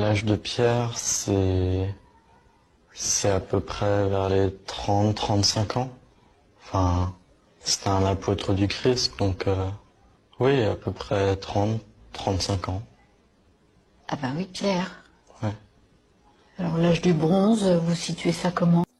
L'âge de Pierre, c'est à peu près vers les 30-35 ans. Enfin, c'était un apôtre du Christ, donc oui, à peu près 30-35 ans. Ah ben oui, Pierre. Ouais. Alors l'âge du bronze, vous situez ça comment?